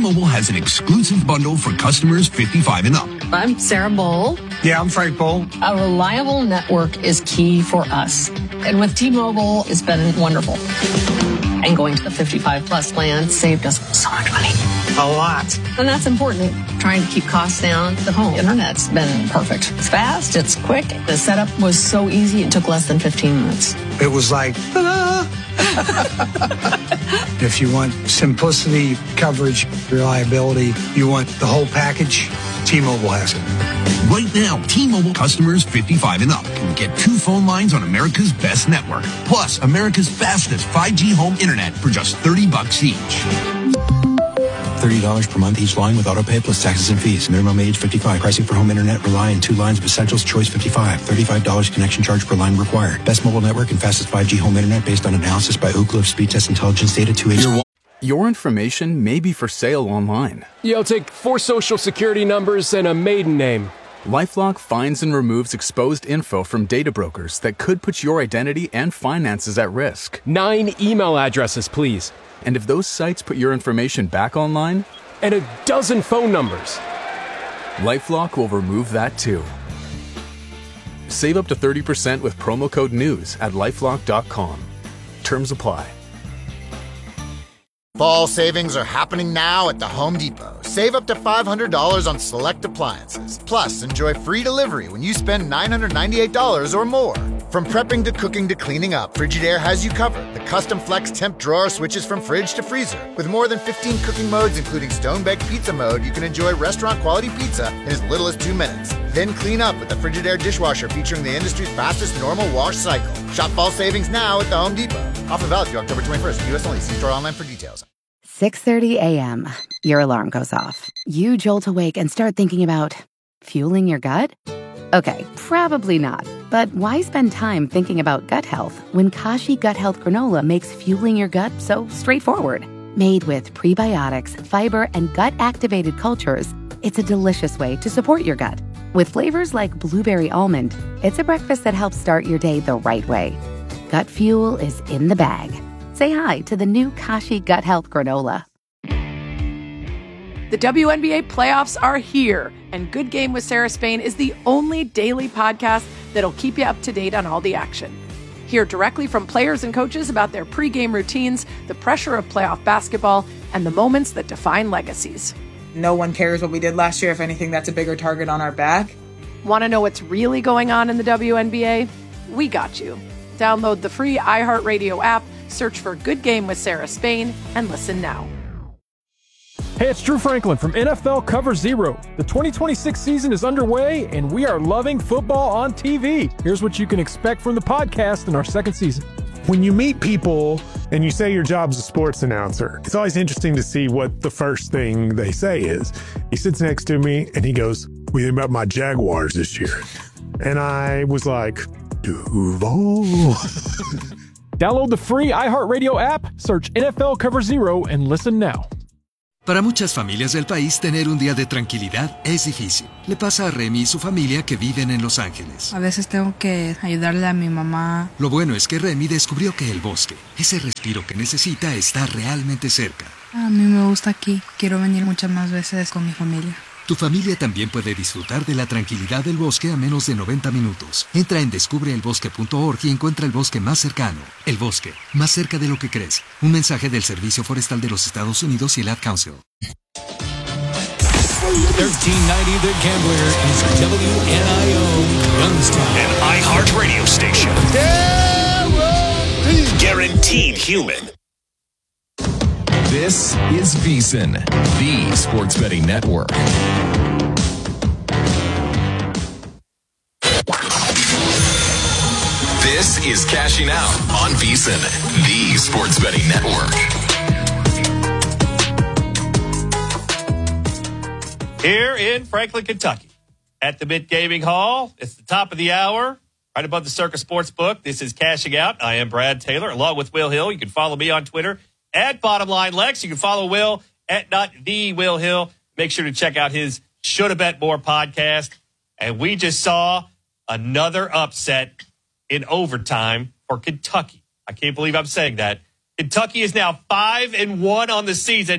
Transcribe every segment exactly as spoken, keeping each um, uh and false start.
T-Mobile has an exclusive bundle for customers fifty-five and up. I'm Sarah Bowl. Yeah, I'm Frank Bowl. A reliable network is key for us. And with T-Mobile, it's been wonderful. And going to the fifty-five plus plan saved us so much money. A lot. And that's important. Trying to keep costs down. The home internet's been perfect. It's fast. It's quick. The setup was so easy. It took less than fifteen minutes. It was like, ta-da! If you want simplicity, coverage, reliability, you want the whole package, T-Mobile has it. Right now, T-Mobile customers fifty-five and up can get two phone lines on America's best network, plus America's fastest five G home internet for just thirty bucks each. thirty dollars per month each line with autopay plus taxes and fees. Minimum age fifty-five. Pricing for home internet rely on two lines of Essentials Choice fifty-five. thirty-five dollars connection charge per line required. Best mobile network and fastest five G home internet based on analysis by Oak Cliff Speed Test Intelligence Data two eighty. Your information may be for sale online. Yo, take four social security numbers and a maiden name. LifeLock finds and removes exposed info from data brokers that could put your identity and finances at risk. Nine email addresses, please. And if those sites put your information back online? And a dozen phone numbers. LifeLock will remove that too. Save up to thirty percent with promo code NEWS at lifelock dot com. Terms apply. Fall savings are happening now at the Home Depot. Save up to five hundred dollars on select appliances. Plus, enjoy free delivery when you spend nine hundred ninety-eight dollars or more. From prepping to cooking to cleaning up, Frigidaire has you covered. The custom flex temp drawer switches from fridge to freezer. With more than fifteen cooking modes, including stone-baked pizza mode, you can enjoy restaurant-quality pizza in as little as two minutes. Then clean up with the Frigidaire dishwasher featuring the industry's fastest normal wash cycle. Shop fall savings now at the Home Depot. Offer valid through October twenty-first. U S only. See store online for details. six thirty a.m. Your alarm goes off. You jolt awake and start thinking about fueling your gut? Okay, probably not. But why spend time thinking about gut health when Kashi Gut Health Granola makes fueling your gut so straightforward? Made with prebiotics, fiber, and gut-activated cultures, it's a delicious way to support your gut. With flavors like blueberry almond, it's a breakfast that helps start your day the right way. Gut fuel is in the bag. Say hi to the new Kashi Gut Health Granola. The W N B A playoffs are here, and Good Game with Sarah Spain is the only daily podcast that'll keep you up to date on all the action. Hear directly from players and coaches about their pregame routines, the pressure of playoff basketball, and the moments that define legacies. No one cares what we did last year. If anything, that's a bigger target on our back. Want to know what's really going on in the W N B A? We got you. Download the free iHeartRadio app, search for Good Game with Sarah Spain, and listen now. Hey, it's Drew Franklin from N F L Cover Zero. The twenty twenty-six season is underway, and we are loving football on T V. Here's what you can expect from the podcast in our second season. When you meet people and you say your job's a sports announcer, it's always interesting to see what the first thing they say is. He sits next to me, and he goes, "What do you think about my Jaguars this year?" And I was like, Duval. Download the free iHeartRadio app, search N F L Cover Zero, and listen now. Para muchas familias del país, tener un día de tranquilidad es difícil. Le pasa a Remy y su familia que viven en Los Ángeles. A veces tengo que ayudarle a mi mamá. Lo bueno es que Remy descubrió que el bosque, ese respiro que necesita, está realmente cerca. A mí me gusta aquí. Quiero venir muchas más veces con mi familia. Tu familia también puede disfrutar de la tranquilidad del bosque a menos de noventa minutos. Entra en descubre el bosque punto org y encuentra el bosque más cercano. El bosque, más cerca de lo que crees. Un mensaje del Servicio Forestal de los Estados Unidos y el Ad Council. thirteen ninety The Gambler is W N I O Youngstown. An iHeartRadio station. Guaranteed. Guaranteed human. This is VSiN, the sports betting network. This is Cashing Out on VSiN, the sports betting network. Here in Franklin, Kentucky, at the Mitt Gaming Hall, it's the top of the hour, right above the Circa Sportsbook. This is Cashing Out. I am Brad Taylor, along with Will Hill. You can follow me on Twitter at Bottom Line Lex. You can follow Will at not the Will Hill. Make sure to check out his Shoulda Bet More podcast. And we just saw another upset in overtime for Kentucky. I can't believe I'm saying that. Kentucky is now five and one on the season.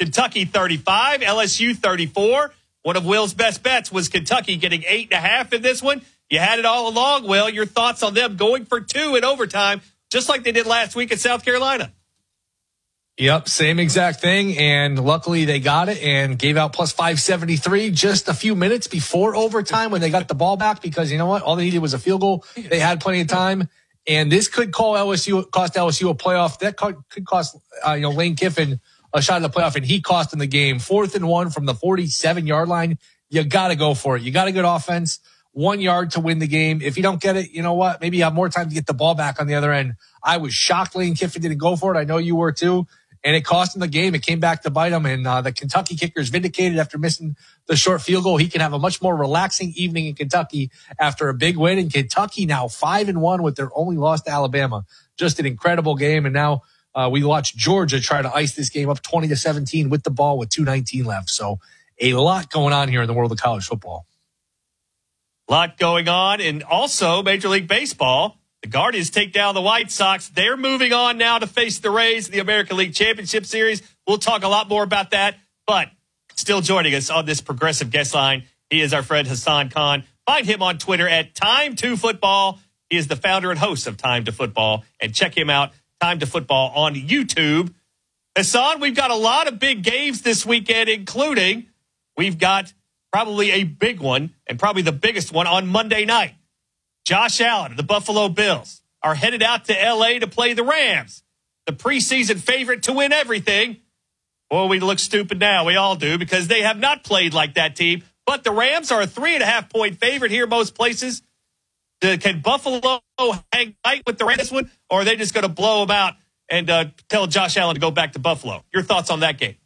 Kentucky thirty-five, L S U thirty-four. One of Will's best bets was Kentucky getting eight and a half in this one. You had it all along, Will. Your thoughts on them going for two in overtime, just like they did last week at South Carolina? Yep, same exact thing, and luckily they got it and gave out plus five seventy-three just a few minutes before overtime when they got the ball back, because you know what? All they needed was a field goal. They had plenty of time, and this could call L S U, cost L S U a playoff. That could cost uh, you know Lane Kiffin a shot at the playoff, and he cost him the game. Fourth and one from the forty-seven-yard line. You got to go for it. You got a good offense, one yard to win the game. If you don't get it, you know what? Maybe you have more time to get the ball back on the other end. I was shocked Lane Kiffin didn't go for it. I know you were too. And it cost him the game. It came back to bite him. And uh, the Kentucky kicker is vindicated after missing the short field goal. He can have a much more relaxing evening in Kentucky after a big win. And Kentucky now five and one with their only loss to Alabama. Just an incredible game. And now uh, we watch Georgia try to ice this game up twenty to seventeen with the ball with two nineteen left. So a lot going on here in the world of college football. A lot going on. And also Major League Baseball. The Guardians take down the White Sox. They're moving on now to face the Rays in the American League Championship Series. We'll talk a lot more about that, but still joining us on this progressive guest line, he is our friend Hassan Khan. Find him on Twitter at Time to Football. He is the founder and host of Time to Football, and check him out, Time to Football on YouTube. Hassan, we've got a lot of big games this weekend, including we've got probably a big one and probably the biggest one on Monday night. Josh Allen of the Buffalo Bills are headed out to L A to play the Rams, the preseason favorite to win everything. Well, we look stupid now. We all do, because they have not played like that team. But the Rams are a three and a half point favorite here most places. Uh, can Buffalo hang tight with the Rams one, or are they just going to blow them out and uh, tell Josh Allen to go back to Buffalo? Your thoughts on that game?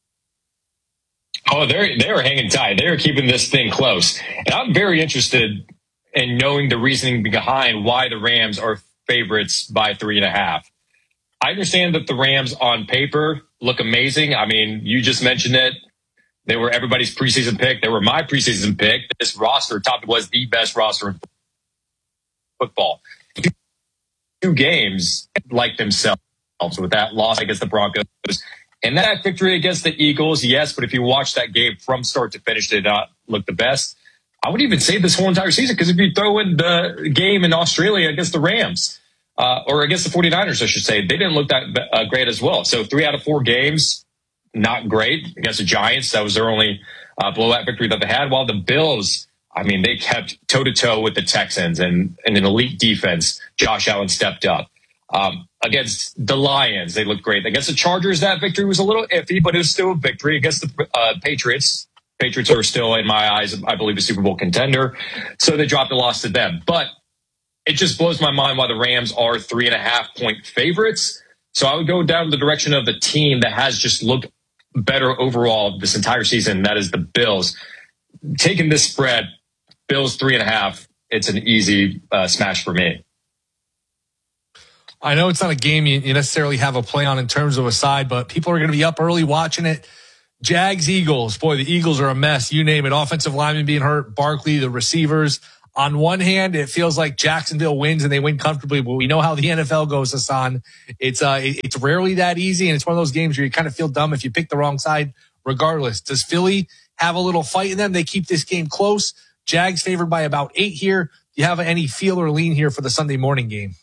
Oh, they're they're hanging tight. They're keeping this thing close. And I'm very interested and knowing the reasoning behind why the Rams are favorites by three and a half. I understand that the Rams on paper look amazing. I mean, you just mentioned it. They were everybody's preseason pick. They were my preseason pick. This roster top was the best roster in football. Two games like themselves with that loss against the Broncos. And that victory against the Eagles, yes, but if you watch that game from start to finish, did not look the best. I would even say this whole entire season, because if you throw in the game in Australia against the Rams, uh, or against the forty-niners, I should say, they didn't look that uh, great as well. So three out of four games, not great. Against the Giants, that was their only uh, blowout victory that they had. While the Bills, I mean, they kept toe-to-toe with the Texans and, and an elite defense. Josh Allen stepped up. Um, against the Lions, they looked great. Against the Chargers, that victory was a little iffy, but it was still a victory. Against the uh, Patriots, Patriots are still, in my eyes, I believe, a Super Bowl contender. So they dropped the loss to them. But it just blows my mind why the Rams are three and a half point favorites. So I would go down the direction of the team that has just looked better overall this entire season. That is the Bills. Taking this spread, Bills three and a half, it's an easy uh, smash for me. I know it's not a game you necessarily have a play on in terms of a side, but people are going to be up early watching it. Jags, Eagles. Boy, the Eagles are a mess. You name it. Offensive linemen being hurt. Barkley, the receivers. On one hand, it feels like Jacksonville wins and they win comfortably, but we know how the N F L goes, Hassan. It's uh, it's rarely that easy, and it's one of those games where you kind of feel dumb if you pick the wrong side regardless. Does Philly have a little fight in them? They keep this game close. Jags favored by about eight here. Do you have any feel or lean here for the Sunday morning game?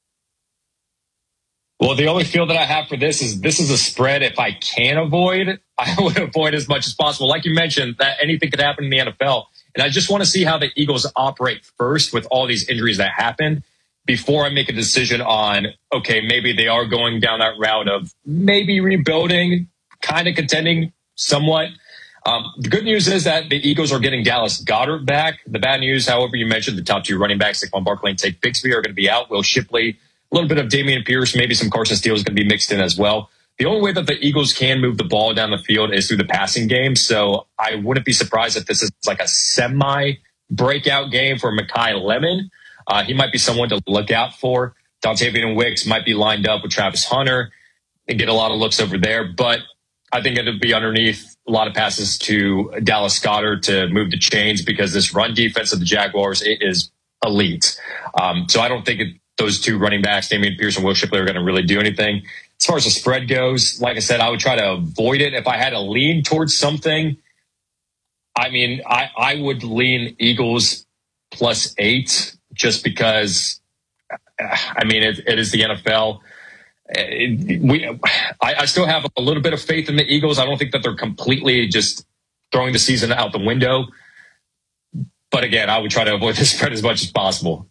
Well, the only feel that I have for this is this is a spread. If I can avoid, I would avoid as much as possible. Like you mentioned, that anything could happen in the N F L. And I just want to see how the Eagles operate first with all these injuries that happen before I make a decision on, okay, maybe they are going down that route of maybe rebuilding, kind of contending somewhat. Um, the good news is that the Eagles are getting Dallas Goedert back. The bad news, however, you mentioned the top two running backs, Saquon Barkley and Tate Bixby, are going to be out. Will Shipley, a little bit of Dameon Pierce, maybe some Carson Steele is going to be mixed in as well. The only way that the Eagles can move the ball down the field is through the passing game. So I wouldn't be surprised if this is like a semi breakout game for Mekhi Lemon. Uh, he might be someone to look out for. Dontavian Wicks might be lined up with Travis Hunter and get a lot of looks over there. But I think it'll be underneath a lot of passes to Dallas Goedert to move the chains, because this run defense of the Jaguars, it is elite. Um, so I don't think it, those two running backs, Dameon Pierce and Will Shipley, are going to really do anything. as far as the spread goes, like I said, I would try to avoid it. If I had to lean towards something, I mean, I, I would lean Eagles plus eight just because, I mean, it, it is the N F L. It, we, I, I still have a little bit of faith in the Eagles. I don't think that they're completely just throwing the season out the window. But again, I would try to avoid the spread as much as possible.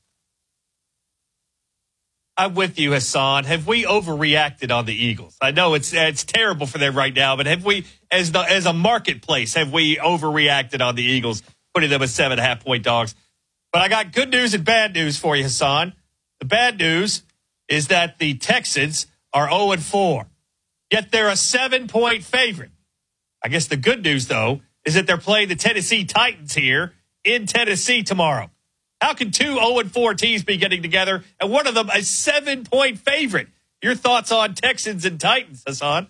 I'm with you, Hassan. Have we overreacted on the Eagles? I know it's it's terrible for them right now, but have we, as the as a marketplace, have we overreacted on the Eagles, putting them as seven and a half point dogs? But I got good news and bad news for you, Hassan. The bad news is that the Texans are oh and four, yet they're a seven-point favorite. I guess the good news, though, is that they're playing the Tennessee Titans here in Tennessee tomorrow. How can two oh and four teams be getting together, and one of them a seven-point favorite? Your thoughts on Texans and Titans, Hassan?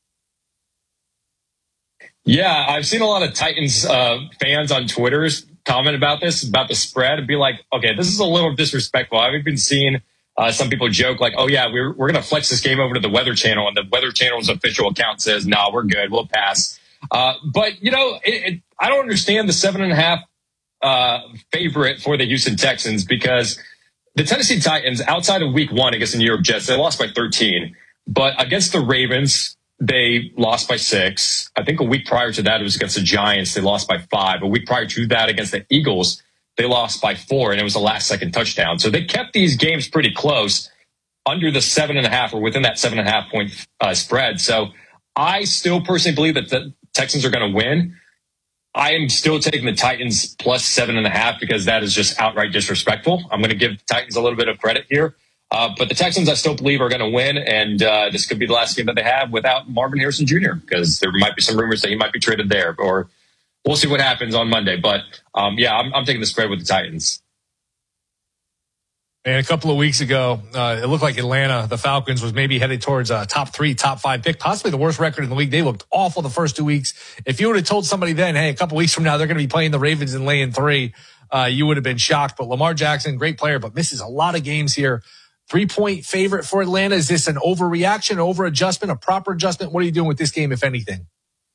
Yeah, I've seen a lot of Titans uh, fans on Twitter comment about this, about the spread, and be like, okay, this is a little disrespectful. I've been seeing uh, some people joke like, oh, yeah, we're, we're going to flex this game over to the Weather Channel, and the Weather Channel's official account says, no, nah, we're good, we'll pass. Uh, but, you know, it, it, I don't understand the seven and a half Uh, favorite for the Houston Texans, because the Tennessee Titans, outside of week one against the New York Jets, they lost by thirteen. But against the Ravens, they lost by six. I think a week prior to that, it was against the Giants. They lost by five. A week prior to that, against the Eagles, they lost by four, and it was a last second touchdown. So they kept these games pretty close, under the seven and a half or within that seven and a half point uh, spread. So I still personally believe that the Texans are going to win. I am still taking the Titans plus seven and a half because that is just outright disrespectful. I'm going to give the Titans a little bit of credit here. Uh, but the Texans, I still believe, are going to win. And uh, this could be the last game that they have without Marvin Harrison Junior because there might be some rumors that he might be traded there. Or we'll see what happens on Monday. But, um, yeah, I'm, I'm taking the spread with the Titans. And a couple of weeks ago, uh, it looked like Atlanta, the Falcons, was maybe headed towards a top three, top five pick, possibly the worst record in the league. They looked awful the first two weeks. If you would have told somebody then, hey, a couple weeks from now, they're going to be playing the Ravens and laying three, uh, you would have been shocked. But Lamar Jackson, great player, but misses a lot of games here. Three-point favorite for Atlanta. Is this an overreaction, over-adjustment, a proper adjustment? What are you doing with this game, if anything?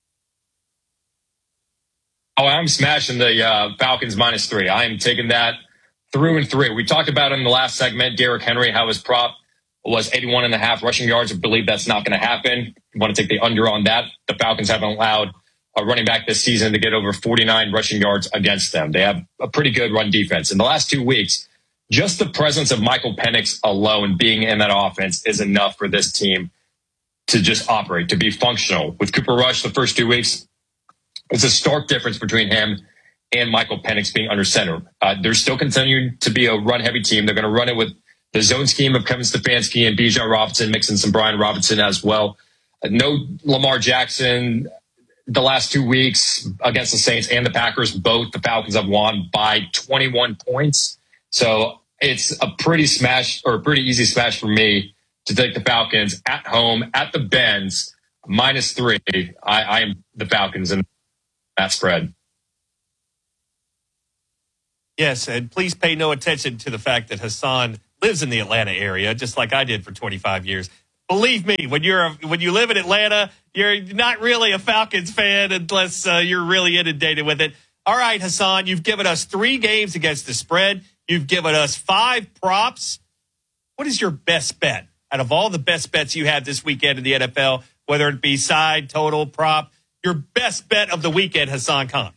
Oh, I'm smashing the uh, Falcons minus three. I am taking that through and through. We talked about in the last segment, Derrick Henry, how his prop was eighty-one and a half rushing yards. I believe that's not going to happen. You want to take the under on that. The Falcons haven't allowed a running back this season to get over forty-nine rushing yards against them. They have a pretty good run defense. In the last two weeks, just the presence of Michael Penix alone being in that offense is enough for this team to just operate, to be functional. With Cooper Rush the first two weeks, it's a stark difference between him and Michael Penix being under center. Uh, they're still continuing to be a run-heavy team. They're going to run it with the zone scheme of Kevin Stefanski and Bijan Robinson, mixing some Brian Robinson as well. Uh, no Lamar Jackson the last two weeks against the Saints and the Packers. Both the Falcons have won by twenty-one points. So it's a pretty smash or a pretty easy smash for me to take the Falcons at home at the Benz minus three. I, I am the Falcons in that spread. Yes, and please pay no attention to the fact that Hassan lives in the Atlanta area, just like I did for twenty-five years. Believe me, when you're a, when you live in Atlanta, you're not really a Falcons fan unless uh, you're really inundated with it. All right, Hassan, you've given us three games against the spread. You've given us five props. What is your best bet out of all the best bets you had this weekend in the N F L, whether it be side, total, prop? Your best bet of the weekend, Hassan Khan.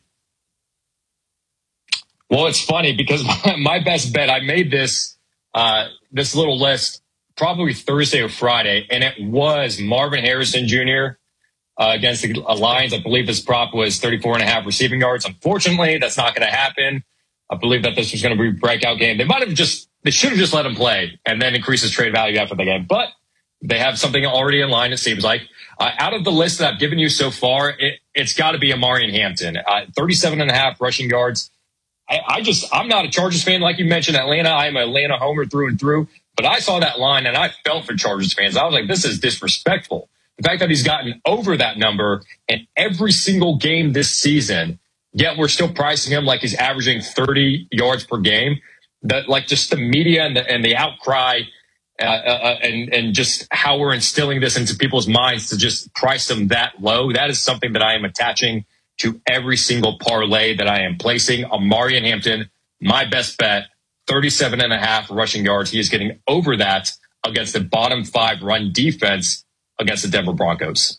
Well, it's funny because my, my best bet, I made this uh, this little list probably Thursday or Friday, and it was Marvin Harrison Junior uh, against the Lions. I believe his prop was thirty-four and a half receiving yards. Unfortunately, that's not going to happen. I believe that this was going to be a breakout game. They might have just, they should have just let him play and then increase his trade value after the game. But they have something already in line, it seems like. Uh, out of the list that I've given you so far, it, it's got to be Amari Hampton. Uh, thirty-seven and a half rushing yards. I, I just, I'm not a Chargers fan. Like you mentioned, Atlanta, I'm an Atlanta homer through and through. But I saw that line and I felt for Chargers fans. I was like, this is disrespectful. The fact that he's gotten over that number in every single game this season, yet we're still pricing him like he's averaging thirty yards per game. That, like, just the media and the, and the outcry uh, uh, and, and just how we're instilling this into people's minds to just price them that low. That is something that I am attaching to every single parlay that I am placing. Omarion Hampton, my best bet, thirty-seven and a half rushing yards. He is getting over that against the bottom five run defense against the Denver Broncos.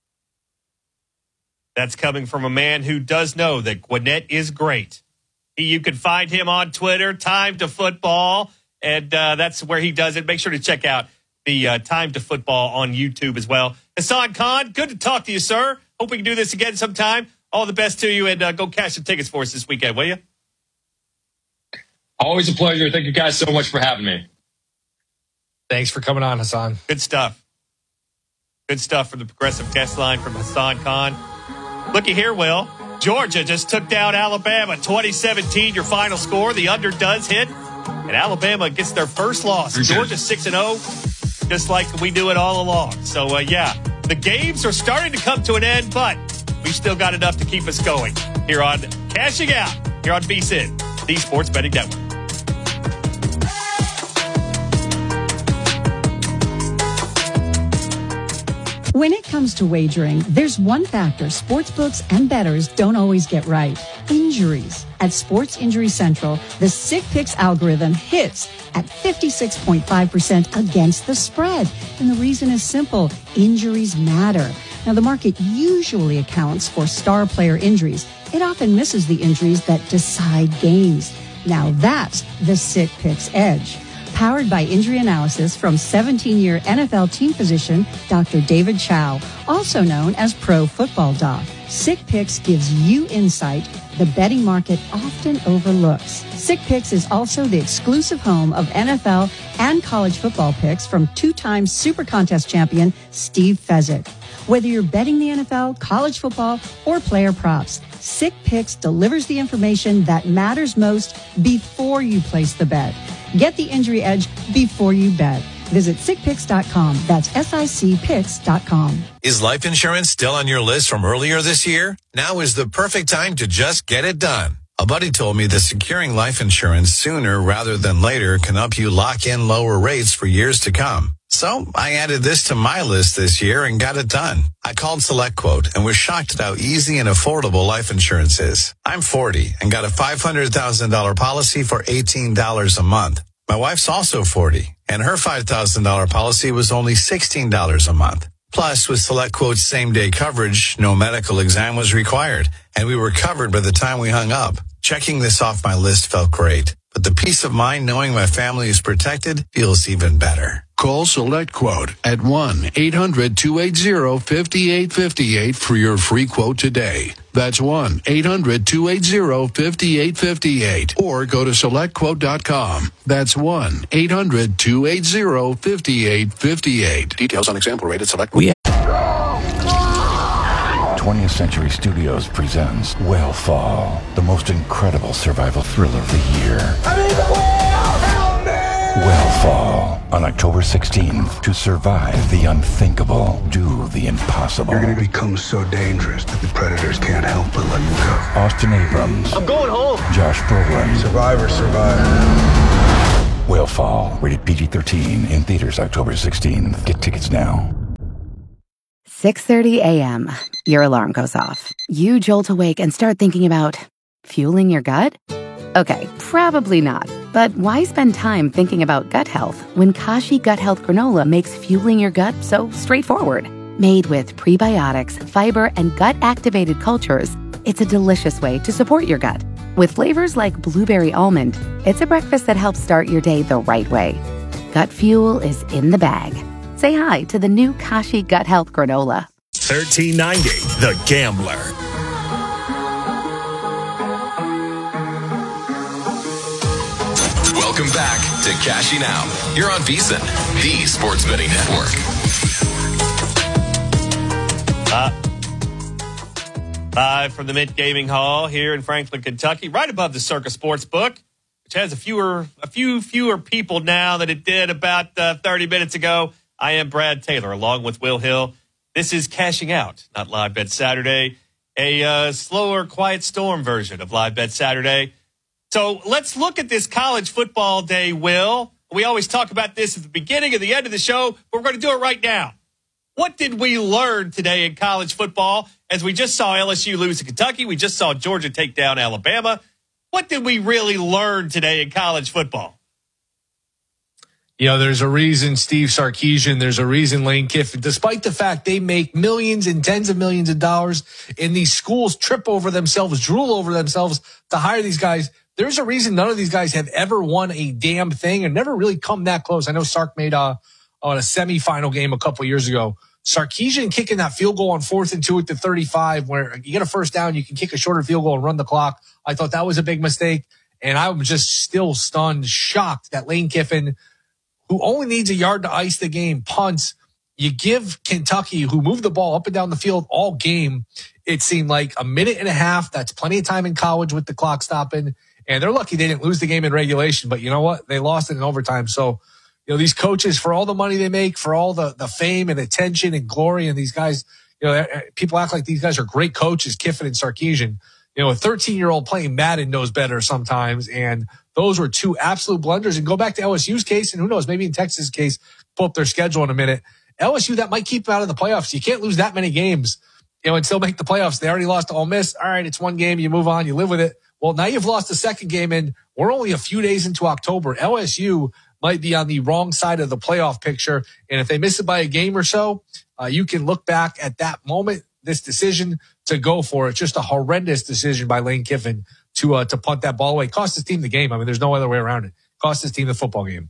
That's coming from a man who does know that Gwinnett is great. You can find him on Twitter, Time to Football, and uh, that's where he does it. Make sure to check out the uh, Time to Football on YouTube as well. Hassan Khan, good to talk to you, sir. Hope we can do this again sometime. All the best to you, and uh, go cash some tickets for us this weekend, will you? Always a pleasure. Thank you guys so much for having me. Thanks for coming on, Hassan. Good stuff. Good stuff from the Progressive Guest Line from Hassan Khan. Looky here, Will. Georgia just took down Alabama. twenty seventeen, your final score. The under does hit, and Alabama gets their first loss. Georgia six and oh, just like we do it all along. So, uh, yeah, the games are starting to come to an end, but we've still got enough to keep us going here on Cashing Out, here on V S I N, the Sports Betting Network. When it comes to wagering, there's one factor sportsbooks and bettors don't always get right: injuries. At Sports Injury Central, the Sick Picks algorithm hits at fifty-six point five percent against the spread. And the reason is simple: injuries matter. Now, the market usually accounts for star player injuries. It often misses the injuries that decide games. Now, that's the Sick Picks edge. Powered by injury analysis from seventeen-year N F L team physician Doctor David Chow, also known as Pro Football Doc. Sick Picks gives you insight the betting market often overlooks. Sick Picks is also the exclusive home of N F L and college football picks from two-time Super Contest champion Steve Fezzik. Whether you're betting the N F L, college football, or player props, Sick Picks delivers the information that matters most before you place the bet. Get the injury edge before you bet. Visit sick picks dot com. That's S I C picks dot com. Is life insurance still on your list from earlier this year? Now is the perfect time to just get it done. A buddy told me that securing life insurance sooner rather than later can help you lock in lower rates for years to come. So I added this to my list this year and got it done. I called SelectQuote and was shocked at how easy and affordable life insurance is. I'm forty and got a five hundred thousand dollars policy for eighteen dollars a month. My wife's also forty, and her five thousand dollars policy was only sixteen dollars a month. Plus, with SelectQuote's same-day coverage, no medical exam was required, and we were covered by the time we hung up. Checking this off my list felt great, but the peace of mind knowing my family is protected feels even better. Call SelectQuote at one eight hundred two eight zero five eight five eight for your free quote today. That's one eight hundred two eight zero five eight five eight. Or go to select quote dot com. That's one eight hundred two eight zero five eight five eight. Details on example rate at SelectQuote. twentieth Century Studios presents Whale Fall, the most incredible survival thriller of the year. I need the whale! Help me! Whale Fall, on October sixteenth. To survive the unthinkable, do the impossible. You're going to become so dangerous that the predators can't help but let you go. Austin Abrams. I'm going home. Josh Brolin. Survivor, survivor. Whale Fall, rated P G thirteen, in theaters October sixteenth. Get tickets now. six thirty a.m. Your alarm goes off. You jolt awake and start thinking about fueling your gut? Okay, probably not. But why spend time thinking about gut health when Kashi Gut Health Granola makes fueling your gut so straightforward? Made with prebiotics, fiber, and gut-activated cultures, it's a delicious way to support your gut. With flavors like blueberry almond, it's a breakfast that helps start your day the right way. Gut fuel is in the bag. Say hi to the new Kashi Gut Health Granola. thirteen ninety, The Gambler. Welcome back to Cashing Out. You're on V S I N, the Sports Betting Network. Uh, live from the Mint Gaming Hall here in Franklin, Kentucky, right above the Circa Sportsbook, which has a fewer, a few fewer people now than it did about uh, thirty minutes ago. I am Brad Taylor, along with Will Hill. This is Cashing Out, not Live Bet Saturday, a uh, slower, quiet storm version of Live Bet Saturday. So let's look at this college football day, Will. We always talk about this at the beginning and the end of the show, but we're going to do it right now. What did we learn today in college football? As we just saw L S U lose to Kentucky, we just saw Georgia take down Alabama. What did we really learn today in college football? You know, there's a reason Steve Sarkisian, there's a reason Lane Kiffin, despite the fact they make millions and tens of millions of dollars, and these schools trip over themselves, drool over themselves to hire these guys. There's a reason none of these guys have ever won a damn thing and never really come that close. I know Sark made a, on a semifinal game a couple of years ago. Sarkisian kicking that field goal on fourth and two at the thirty-five, where you get a first down, you can kick a shorter field goal and run the clock. I thought that was a big mistake. And I'm just still stunned, shocked that Lane Kiffin, who only needs a yard to ice the game, punts. You give Kentucky, who moved the ball up and down the field all game, it seemed like a minute and a half. That's plenty of time in college with the clock stopping. And they're lucky they didn't lose the game in regulation. But you know what? They lost it in overtime. So, you know, these coaches, for all the money they make, for all the, the fame and attention and glory, and these guys, you know, people act like these guys are great coaches, Kiffin and Sarkisian. You know, a thirteen-year-old playing Madden knows better sometimes. And those were two absolute blunders. And go back to L S U's case, and who knows, maybe in Texas' case, pull up their schedule in a minute. L S U, that might keep them out of the playoffs. You can't lose that many games, you know, and still make the playoffs. They already lost to Ole Miss. All right, it's one game. You move on. You live with it. Well, now you've lost the second game, and we're only a few days into October. L S U might be on the wrong side of the playoff picture. And if they miss it by a game or so, uh, you can look back at that moment, this decision to go for it. Just a horrendous decision by Lane Kiffin to uh, to punt that ball away. Cost his team the game. I mean, there's no other way around it. Cost his team the football game.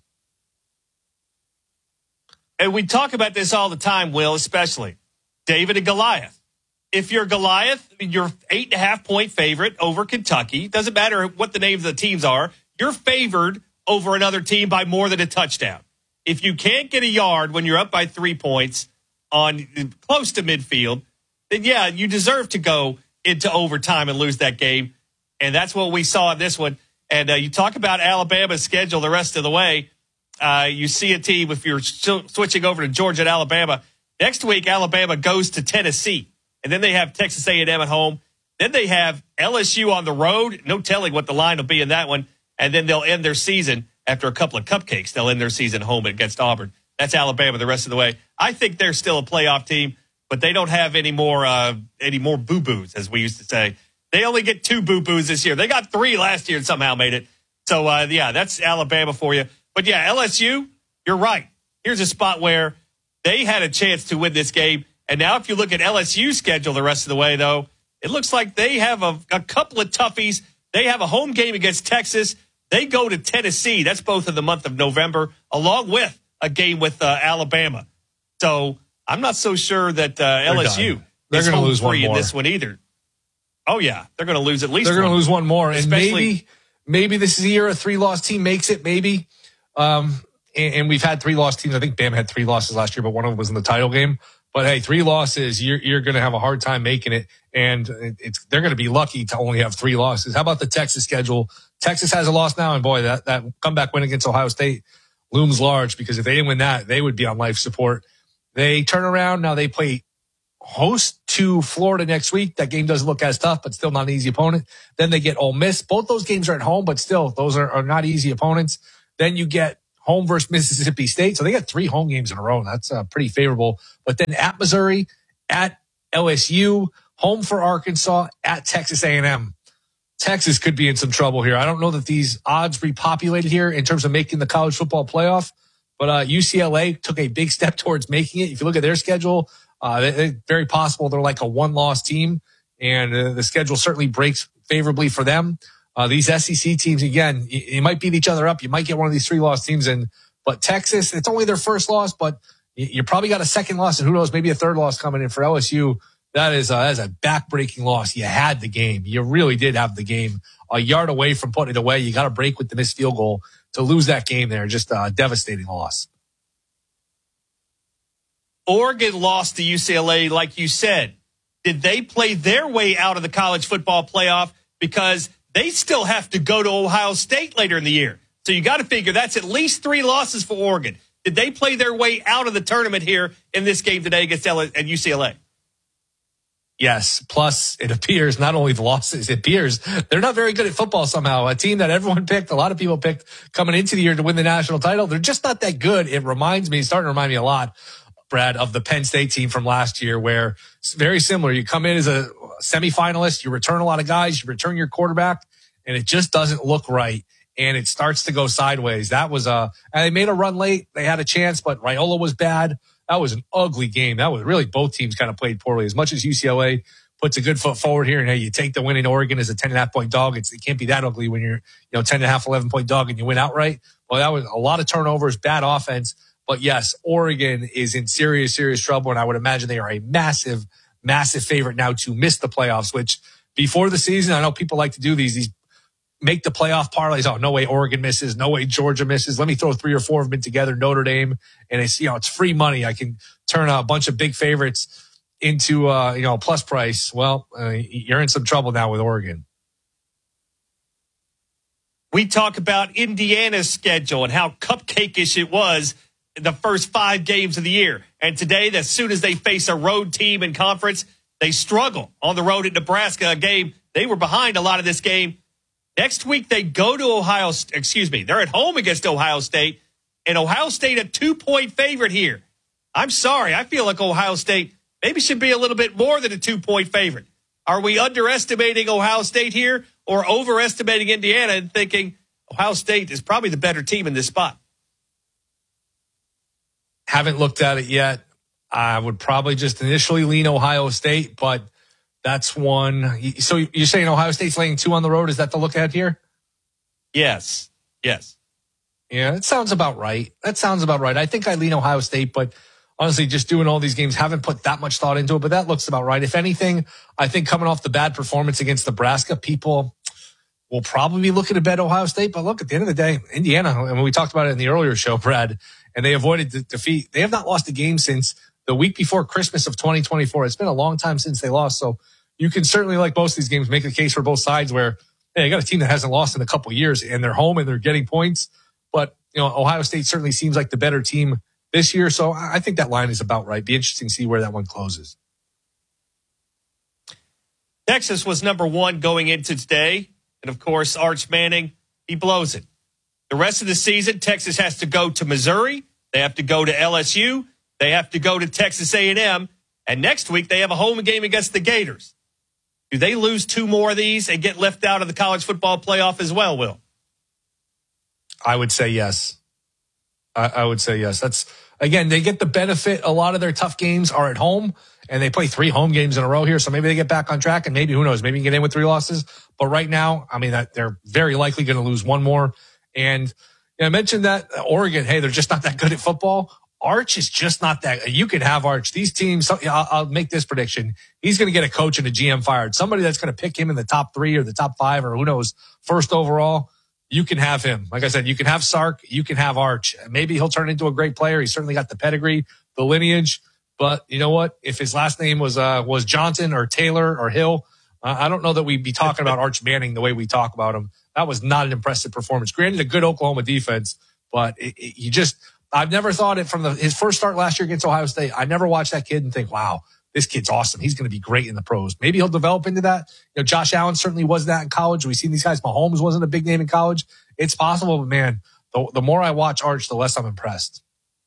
And we talk about this all the time, Will, especially David and Goliath. If you're Goliath, you're eight and a half point favorite over Kentucky. Doesn't matter what the names of the teams are. You're favored over another team by more than a touchdown. If you can't get a yard when you're up by three points on close to midfield, then yeah, you deserve to go into overtime and lose that game. And that's what we saw in this one. And uh, you talk about Alabama's schedule the rest of the way. Uh, you see a team, if you're still switching over to Georgia and Alabama, next week Alabama goes to Tennessee. And then they have Texas A and M at home. Then they have L S U on the road. No telling what the line will be in that one. And then they'll end their season after a couple of cupcakes. They'll end their season home against Auburn. That's Alabama the rest of the way. I think they're still a playoff team, but they don't have any more uh, any more boo-boos, as we used to say. They only get two boo-boos this year. They got three last year and somehow made it. So, uh, yeah, that's Alabama for you. But, yeah, L S U, you're right. Here's a spot where they had a chance to win this game. And now if you look at L S U's schedule the rest of the way, though, it looks like they have a, a couple of toughies. They have a home game against Texas. They go to Tennessee. That's both in the month of November, along with a game with uh, Alabama. So I'm not so sure that uh, L S U They're is gonna home lose free one in more. this one either. Oh, yeah. They're going to lose at least They're one. going to lose one more. And Especially- maybe maybe this is the year a three-loss team makes it, maybe. Um, and, and we've had three-loss teams. I think Bama had three losses last year, but one of them was in the title game. But, hey, three losses, you're, you're going to have a hard time making it. And it's they're going to be lucky to only have three losses. How about the Texas schedule? Texas has a loss now, and, boy, that, that comeback win against Ohio State looms large, because if they didn't win that, they would be on life support. They turn around. Now they play host to Florida next week. That game doesn't look as tough, but still not an easy opponent. Then they get Ole Miss. Both those games are at home, but still, those are, are not easy opponents. Then you get home versus Mississippi State. So they got three home games in a row, and that's uh, pretty favorable. But then at Missouri, at L S U, home for Arkansas, at Texas A and M. Texas could be in some trouble here. I don't know that these odds repopulated here in terms of making the college football playoff, but uh, U C L A took a big step towards making it. If you look at their schedule, uh, it's very possible they're like a one-loss team, and uh, the schedule certainly breaks favorably for them. Uh, these S E C teams, again, you, you might beat each other up. You might get one of these three-loss teams in, but Texas, it's only their first loss, but you, you probably got a second loss, and who knows, maybe a third loss coming in for L S U. That is, a, that is a back-breaking loss. You had the game. You really did have the game. A yard away from putting it away. You got to break with the missed field goal to lose that game there. Just a devastating loss. Oregon lost to U C L A, like you said. Did they play their way out of the college football playoff? Because they still have to go to Ohio State later in the year. So you got to figure that's at least three losses for Oregon. Did they play their way out of the tournament here in this game today against L- and U C L A? Yes. Plus, it appears not only the losses, it appears they're not very good at football somehow. A team that everyone picked, a lot of people picked coming into the year to win the national title. They're just not that good. It reminds me, starting to remind me a lot, Brad, of the Penn State team from last year, where it's very similar. You come in as a semifinalist, you return a lot of guys, you return your quarterback, and it just doesn't look right. And it starts to go sideways. That was a, and they made a run late. They had a chance, but Raiola was bad. That was an ugly game. That was really, both teams kind of played poorly. As much as U C L A puts a good foot forward here, and hey, you take the win in Oregon as a ten and a half point dog. It's, it can't be that ugly when you're, you know, ten and a half, eleven point dog and you win outright. Well, that was a lot of turnovers, bad offense. But yes, Oregon is in serious, serious trouble. And I would imagine they are a massive, massive favorite now to miss the playoffs, which before the season, I know people like to do these, these make the playoff parlays. Oh, no way Oregon misses. No way Georgia misses. Let me throw three or four of them together, Notre Dame. And it's, you know, it's free money. I can turn a bunch of big favorites into, uh, you know, a plus price. Well, uh, you're in some trouble now with Oregon. We talk about Indiana's schedule and how cupcake-ish it was in the first five games of the year. And today, as soon as they face a road team in conference, they struggle on the road at Nebraska, a game. They were behind a lot of this game. Next week, they go to Ohio, excuse me, they're at home against Ohio State, and Ohio State a two-point favorite here. I'm sorry. I feel like Ohio State maybe should be a little bit more than a two-point favorite. Are we underestimating Ohio State here or overestimating Indiana and thinking Ohio State is probably the better team in this spot? Haven't looked at it yet. I would probably just initially lean Ohio State, but that's one. So you're saying Ohio State's laying two on the road? Is that the look at here? Yes. Yes. Yeah, that sounds about right. That sounds about right. I think I lean Ohio State, but honestly, just doing all these games, haven't put that much thought into it, but that looks about right. If anything, I think coming off the bad performance against Nebraska, people will probably be looking to bet Ohio State. But look, at the end of the day, Indiana, and we talked about it in the earlier show, Brad, and they avoided the defeat. They have not lost a game since the week before Christmas of twenty twenty-four. It's been a long time since they lost. So you can certainly, like most of these games, make a case for both sides where, hey, you got a team that hasn't lost in a couple of years and they're home and they're getting points. But, you know, Ohio State certainly seems like the better team this year. So I think that line is about right. Be interesting to see where that one closes. Texas was number one going into today. And, of course, Arch Manning, he blows it. The rest of the season, Texas has to go to Missouri. They have to go to L S U. They have to go to Texas A and M. And next week, they have a home game against the Gators. Do they lose two more of these and get left out of the college football playoff as well, Will? I would say yes. I, I would say yes. That's, again, they get the benefit. A lot of their tough games are at home, and they play three home games in a row here. So maybe they get back on track, and maybe, who knows, maybe you can get in with three losses. But right now, I mean, that they're very likely going to lose one more. And you know, I mentioned that Oregon, hey, they're just not that good at football. Arch is just not that. You can have Arch. These teams, I'll, I'll make this prediction. He's going to get a coach and a G M fired. Somebody that's going to pick him in the top three or the top five or who knows, first overall. You can have him. Like I said, you can have Sark. You can have Arch. Maybe he'll turn into a great player. He's certainly got the pedigree, the lineage. But you know what? If his last name was uh, was Johnson or Taylor or Hill, uh, I don't know that we'd be talking about Arch Manning the way we talk about him. That was not an impressive performance. Granted, a good Oklahoma defense, but it, it, you just – I've never thought it from the, his first start last year against Ohio State. I never watched that kid and think, wow, this kid's awesome. He's going to be great in the pros. Maybe he'll develop into that. You know, Josh Allen certainly was that in college. We've seen these guys. Mahomes wasn't a big name in college. It's possible, but man, the, the more I watch Arch, the less I'm impressed.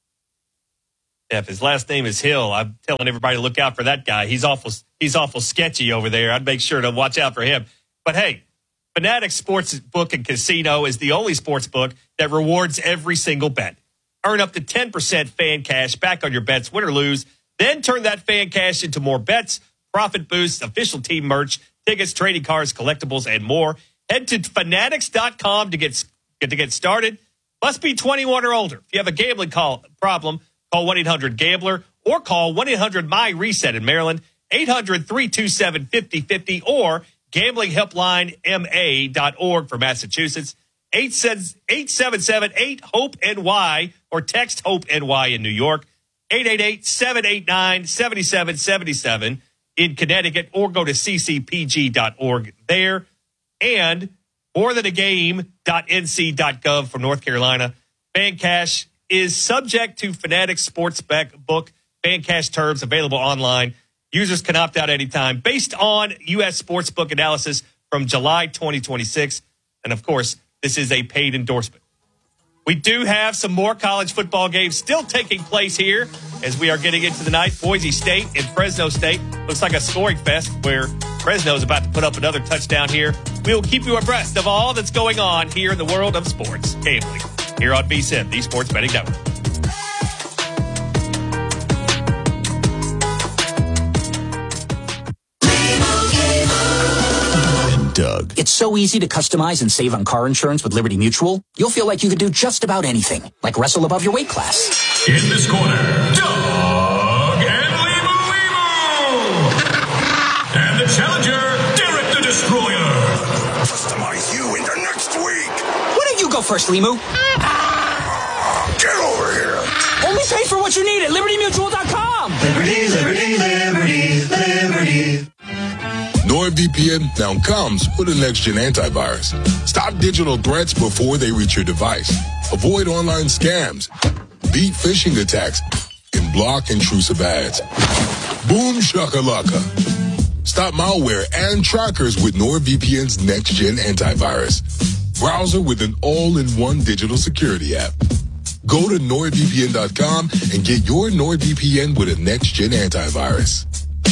Yeah, if his last name is Hill, I'm telling everybody to look out for that guy. He's awful, he's awful sketchy over there. I'd make sure to watch out for him. But hey, Fanatics Sports Book and Casino is the only sports book that rewards every single bet. Earn up to ten percent fan cash back on your bets, win or lose. Then turn that fan cash into more bets, profit boosts, official team merch, tickets, trading cards, collectibles, and more. Head to fanatics dot com to get, get to get started. Must be twenty-one or older. If you have a gambling call problem, call one eight hundred gambler or call one eight hundred my reset in Maryland, eight hundred three two seven five oh five oh or gambling helpline m a dot org for Massachusetts. eight seven seven eight hope N Y or text HOPE-N-Y in New York, eight eight eight seven eight nine seven seven seven seven in Connecticut, or go to c c p g dot org there, and more than a game dot n c dot gov for North Carolina. Fan Cash is subject to Fanatics Sports Book. Fan Cash terms available online Users can opt out anytime based on U S Sportsbook analysis from July twenty twenty-six. And, of course, this is a paid endorsement. We do have some more college football games still taking place here as we are getting into the night. Boise State and Fresno State. Looks like a scoring fest where Fresno is about to put up another touchdown here. We will keep you abreast of all that's going on here in the world of sports gambling here on V S I N, the Sports Betting Network. Doug. It's so easy to customize and save on car insurance with Liberty Mutual. You'll feel like you could do just about anything, like wrestle above your weight class. In this corner, Doug and Limo Limo. And the challenger, Derek the Destroyer. Customize you into next week. Why don't you go first, Limu? Get over here. Only pay for what you need at Liberty Mutual dot com. Liberty, Liberty, Liberty, Liberty. NordVPN now comes with a next-gen antivirus. Stop digital threats before they reach your device. Avoid online scams. Beat phishing attacks. And block intrusive ads. Boom shakalaka. Stop malware and trackers with NordVPN's next-gen antivirus. Browser with an all-in-one digital security app. Go to Nord V P N dot com and get your NordVPN with a next-gen antivirus.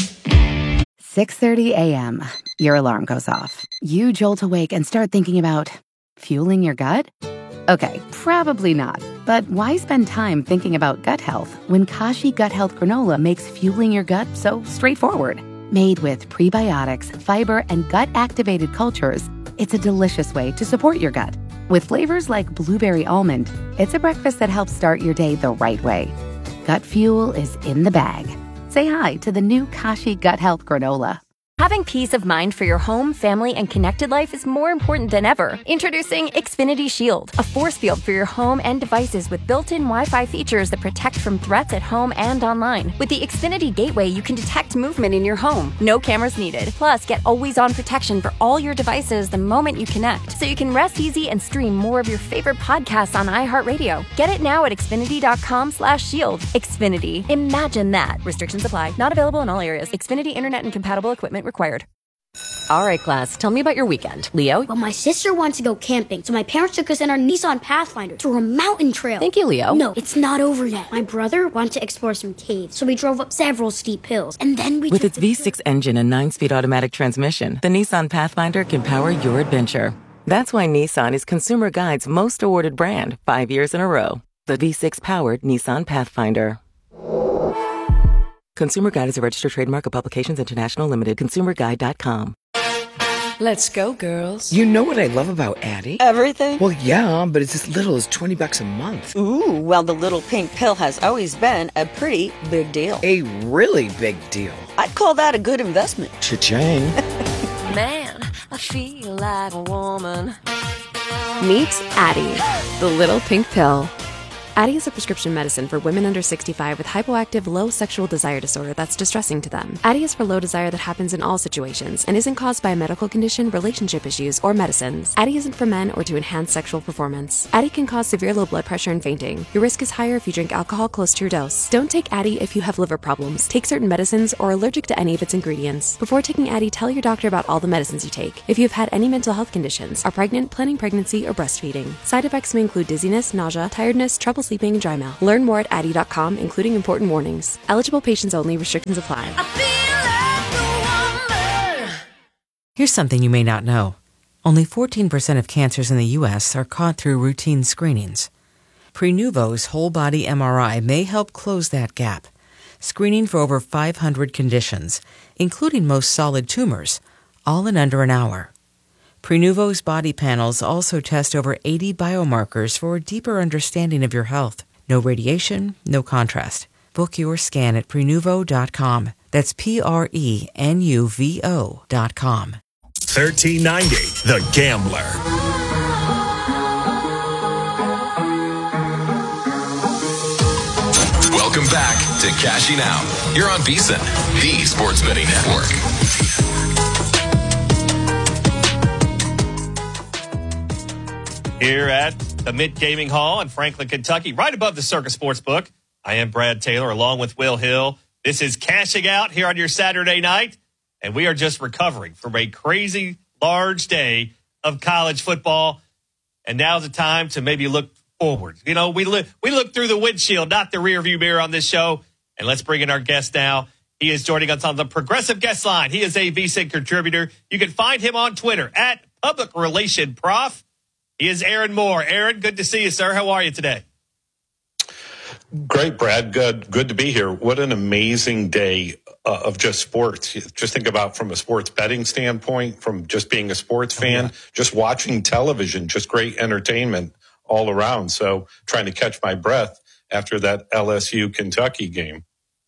six thirty a.m. Your alarm goes off. You jolt awake and start thinking about fueling your gut? Okay, probably not. But why spend time thinking about gut health when Kashi Gut Health Granola makes fueling your gut so straightforward? Made with prebiotics, fiber, and gut-activated cultures, it's a delicious way to support your gut. With flavors like blueberry almond, it's a breakfast that helps start your day the right way. Gut fuel is in the bag. Say hi to the new Kashi Gut Health Granola. Having peace of mind for your home, family, and connected life is more important than ever. Introducing Xfinity Shield, a force field for your home and devices with built-in Wi-Fi features that protect from threats at home and online. With the Xfinity Gateway, you can detect movement in your home. No cameras needed. Plus, get always-on protection for all your devices the moment you connect, so you can rest easy and stream more of your favorite podcasts on iHeartRadio. Get it now at Xfinity.com slash shield. Xfinity. Imagine that. Restrictions apply. Not available in all areas. Xfinity Internet and compatible equipment required. All right, class, tell me about your weekend. Leo? Well, my sister wants to go camping, so my parents took us in our Nissan Pathfinder through a mountain trail. Thank you, Leo. No, it's not over yet. My brother wanted to explore some caves, so we drove up several steep hills, and then we With its V six engine and nine-speed automatic transmission, the Nissan Pathfinder can power your adventure. That's why Nissan is Consumer Guide's most awarded brand five years in a row. The V six-powered Nissan Pathfinder. Consumer Guide is a registered trademark of Publications International Limited. consumer guide dot com. Let's go, girls. You know what I love about Addie? Everything? Well, yeah, but it's as little as twenty bucks a month. Ooh, well, the little pink pill has always been a pretty big deal. A really big deal. I'd call that a good investment. Cha-ching. Man, I feel like a woman. Meet Addie, the little pink pill. Addie is a prescription medicine for women under sixty-five with hypoactive low sexual desire disorder that's distressing to them. Addie is for low desire that happens in all situations and isn't caused by a medical condition, relationship issues, or medicines. Addie isn't for men or to enhance sexual performance. Addie can cause severe low blood pressure and fainting. Your risk is higher if you drink alcohol close to your dose. Don't take Addie if you have liver problems, take certain medicines, or are allergic to any of its ingredients. Before taking Addie, tell your doctor about all the medicines you take. If you've had any mental health conditions, are pregnant, planning pregnancy, or breastfeeding. Side effects may include dizziness, nausea, tiredness, trouble sleeping, and dry mouth. Learn more at Addie dot com, including important warnings. Eligible patients only. Restrictions apply. Here's something you may not know. Only fourteen percent of cancers in the U S are caught through routine screenings. Prenuvo's whole-body M R I may help close that gap, screening for over five hundred conditions, including most solid tumors, all in under an hour. Prenuvo's body panels also test over eighty biomarkers for a deeper understanding of your health. No radiation, no contrast. Book your scan at Prenuvo dot com. That's P R E N U V O dot com. thirteen ninety, The Gambler. Welcome back to Cashing Out. You're on V S I N, the Sports Betting Network. Here at the Mint Gaming Hall in Franklin, Kentucky, right above the Circus Sportsbook. I am Brad Taylor, along with Will Hill. This is Cashing Out here on your Saturday night, and we are just recovering from a crazy large day of college football. And now's the time to maybe look forward. You know, we look, we look through the windshield, not the rearview mirror on this show. And let's bring in our guest now. He is joining us on the Progressive Guest Line. He is a V S I N contributor. You can find him on Twitter at Public Relation Prof. He is Aaron Moore. Aaron, good to see you, sir. How are you today? Great, Brad. Good, good to be here. What an amazing day uh, of just sports. Just think about from a sports betting standpoint, from just being a sports fan, oh, yeah. just watching television, just great entertainment all around. So trying to catch my breath after that L S U Kentucky game.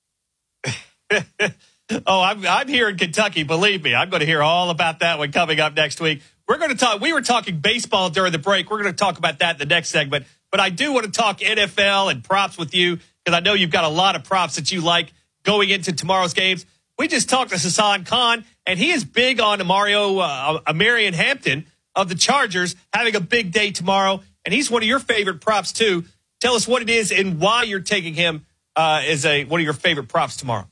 oh, I'm, I'm here in Kentucky. Believe me, I'm going to hear all about that one coming up next week. We're going to talk. We were talking baseball during the break. We're going to talk about that in the next segment. But I do want to talk N F L and props with you because I know you've got a lot of props that you like going into tomorrow's games. We just talked to Hassan Khan, and he is big on Mario uh, Amarian Hampton of the Chargers having a big day tomorrow. And he's one of your favorite props, too. Tell us what it is and why you're taking him uh, as a one of your favorite props tomorrow.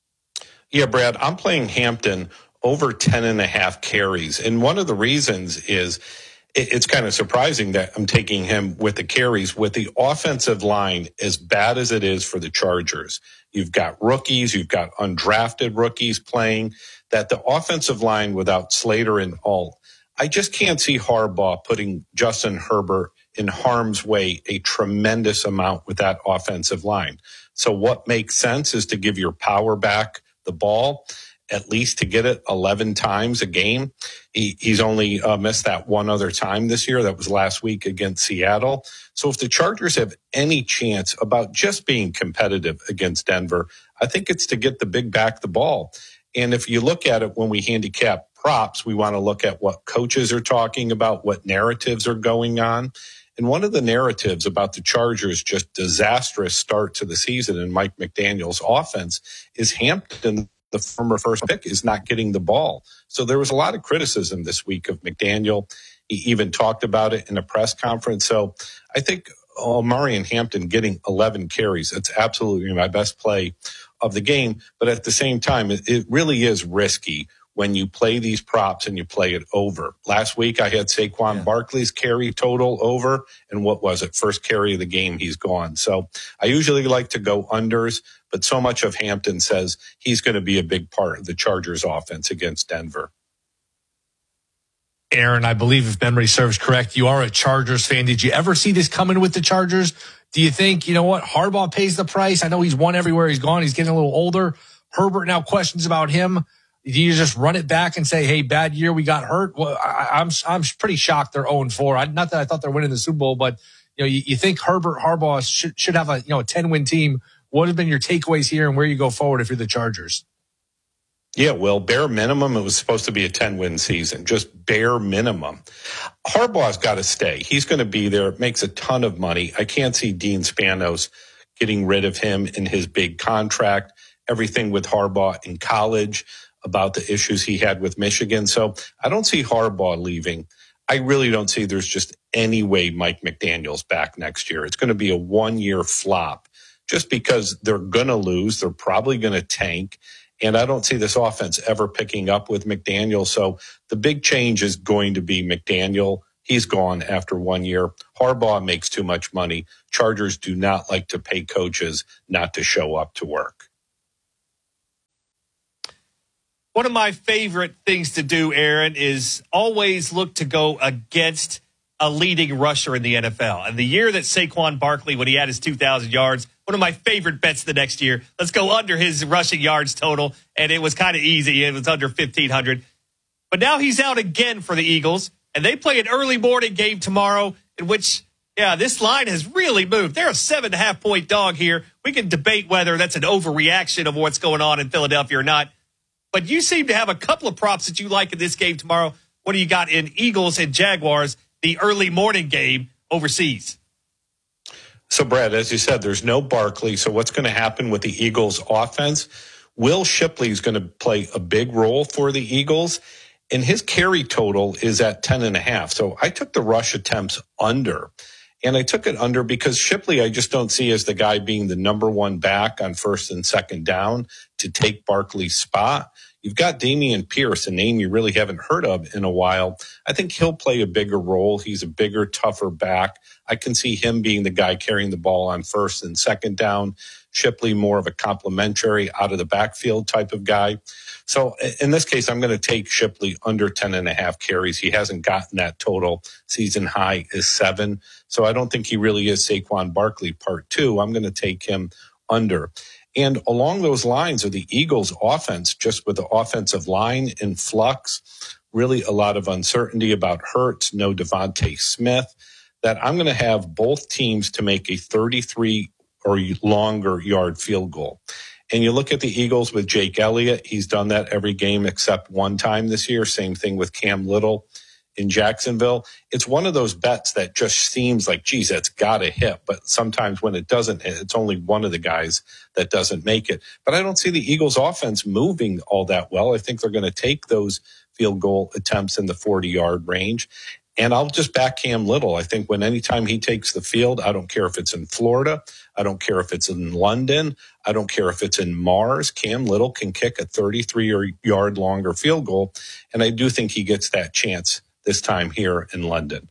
Yeah, Brad, I'm playing Hampton over ten and a half carries. And one of the reasons is it's kind of surprising that I'm taking him with the carries with the offensive line as bad as it is for the Chargers. You've got rookies, you've got undrafted rookies playing, that the offensive line without Slater and Alt, I just can't see Harbaugh putting Justin Herbert in harm's way a tremendous amount with that offensive line. So what makes sense is to give your power back the ball, at least to get it eleven times a game. He, he's only uh, missed that one other time this year. That was last week against Seattle. So if the Chargers have any chance about just being competitive against Denver, I think it's to get the big back the ball. And if you look at it when we handicap props, we want to look at what coaches are talking about, what narratives are going on. And one of the narratives about the Chargers' just disastrous start to the season and Mike McDaniel's offense is Hampton, the former first pick, is not getting the ball. So there was a lot of criticism this week of McDaniel. He even talked about it in a press conference. So I think Omarion Hampton getting eleven carries, it's absolutely my best play of the game. But at the same time, it, it really is risky when you play these props and you play it over. Last week, I had Saquon yeah. Barkley's carry total over. And what was it? First carry of the game, he's gone. So I usually like to go unders, but so much of Hampton says he's going to be a big part of the Chargers offense against Denver. Aaron, I believe if memory serves correct, you are a Chargers fan. Did you ever see this coming with the Chargers? Do you think, you know what, Harbaugh pays the price? I know he's won everywhere he's gone. He's getting a little older. Herbert now questions about him. Do you just run it back and say, hey, bad year, we got hurt? Well, I, I'm I'm pretty shocked they're oh and four. I, not that I thought they're winning the Super Bowl, but you know, you, you think Herbert Harbaugh should, should have a you know a ten-win team. What have been your takeaways here and where you go forward if you're the Chargers? Yeah, well, bare minimum, it was supposed to be a ten-win season, just bare minimum. Harbaugh's got to stay. He's going to be there. It makes a ton of money. I can't see Dean Spanos getting rid of him in his big contract, everything with Harbaugh in college, about the issues he had with Michigan. So I don't see Harbaugh leaving. I really don't see there's just any way Mike McDaniel's back next year. It's going to be a one-year flop just because they're going to lose. They're probably going to tank. And I don't see this offense ever picking up with McDaniel. So the big change is going to be McDaniel. He's gone after one year. Harbaugh makes too much money. Chargers do not like to pay coaches not to show up to work. One of my favorite things to do, Aaron, is always look to go against a leading rusher in the N F L. And the year that Saquon Barkley, when he had his two thousand yards, one of my favorite bets the next year, let's go under his rushing yards total. And it was kind of easy. It was under fifteen hundred. But now he's out again for the Eagles, and they play an early morning game tomorrow in which, yeah, this line has really moved. They're a seven and a half point dog here. We can debate whether that's an overreaction of what's going on in Philadelphia or not. But you seem to have a couple of props that you like in this game tomorrow. What do you got in Eagles and Jaguars, the early morning game overseas? So, Brad, as you said, there's no Barkley. So what's going to happen with the Eagles offense? Will Shipley is going to play a big role for the Eagles, and his carry total is at ten and a half. So I took the rush attempts under. And I took it under because Shipley, I just don't see as the guy being the number one back on first and second down to take Barkley's spot. You've got Damian Pierce, a name you really haven't heard of in a while. I think he'll play a bigger role. He's a bigger, tougher back. I can see him being the guy carrying the ball on first and second down. Shipley, more of a complimentary, out of the backfield type of guy. So in this case, I'm going to take Shipley under ten and a half carries. He hasn't gotten that total. Season high is seven. So I don't think he really is Saquon Barkley part two. I'm going to take him under. And along those lines are the Eagles' offense, just with the offensive line in flux, really a lot of uncertainty about Hurts, no Devontae Smith, that I'm going to have both teams to make a thirty-three or longer yard field goal. And you look at the Eagles with Jake Elliott. He's done that every game except one time this year. Same thing with Cam Little in Jacksonville. It's one of those bets that just seems like, geez, that's got to hit. But sometimes when it doesn't hit, it's only one of the guys that doesn't make it. But I don't see the Eagles offense moving all that well. I think they're going to take those field goal attempts in the forty-yard range. And I'll just back Cam Little. I think when anytime he takes the field, I don't care if it's in Florida. I don't care if it's in London. I don't care if it's in Mars. Cam Little can kick a thirty-three-yard longer field goal. And I do think he gets that chance this time here in London.